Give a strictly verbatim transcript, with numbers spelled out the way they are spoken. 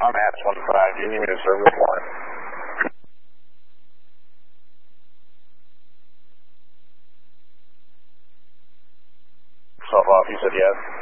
I'm at one five. Do you need me to serve this one? Self off, you said yes.